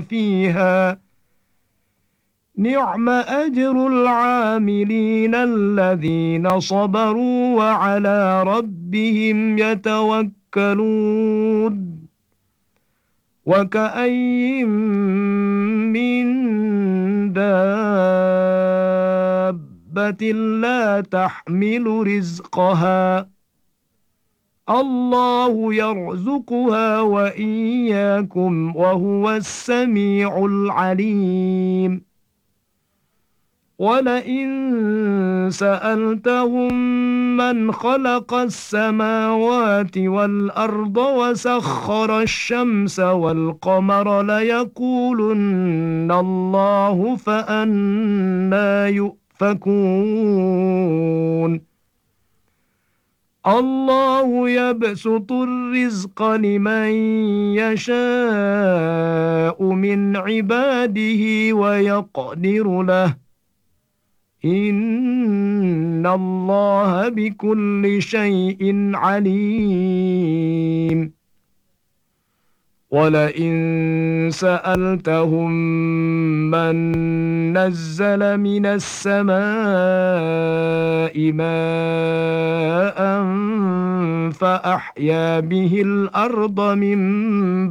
فيها نعم أجر العاملين الذين صبروا وعلى ربهم يتوكلون وكأين من دابة لا تحمل رزقها الله يرزقها وإياكم وهو السميع العليم ولئن سألتهم من خلق السماوات والأرض وسخر الشمس والقمر ليقولن الله فأنى يؤفكون الله يبسط الرزق لمن يشاء من عباده ويقدر له إن الله بكل شيء عليم ولئن سألتهم من نزل من السماء ماء فأحيا به الأرض من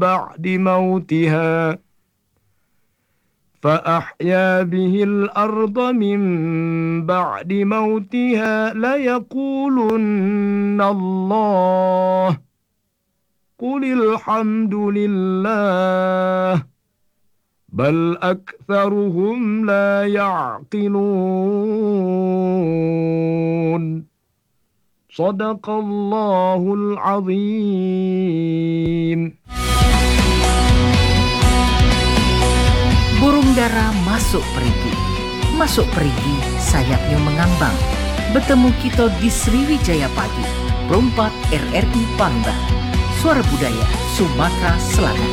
بعد موتها ليقولن الله قل الحمد لله بل أكثرهم لا يعقلون صدق الله العظيم. Burung dara masuk perigi, sayapnya mengambang. Bertemu kita di Sriwijaya Pagi, Perempat RRI Pangba, Suara Budaya Sumatera Selatan.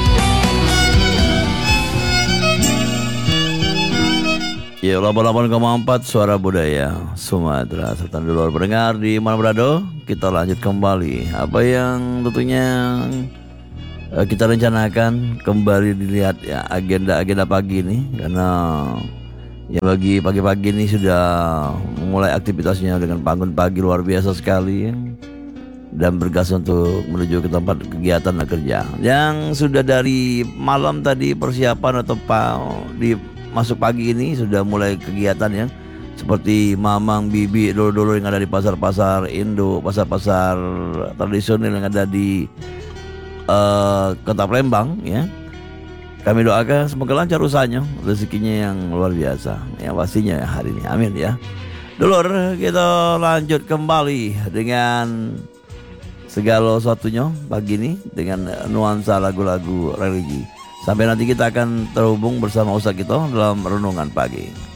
Ya, 88,4 Suara Budaya Sumatera Selatan. Dulu pendengar di mana berada, kita lanjut kembali. Apa yang tentunya kita rencanakan kembali dilihat ya agenda pagi ini, karena ya bagi pagi-pagi ini sudah memulai aktivitasnya dengan bangun pagi luar biasa sekali ya, dan bergas untuk menuju ke tempat kegiatan kerja. Yang sudah dari malam tadi persiapan atau di masuk pagi ini sudah mulai kegiatan ya, seperti mamang bibi dulu-dulu yang ada di pasar-pasar Indo, pasar-pasar tradisional yang ada di Kota Palembang ya. Kami doakan semoga lancar usahanya, rezekinya yang luar biasa yang pastinya ya hari ini, amin ya. Dulur, kita lanjut kembali dengan segala sesuatunya pagi ini dengan nuansa lagu-lagu religi. Sampai nanti kita akan terhubung bersama Ustaz kita dalam renungan pagi.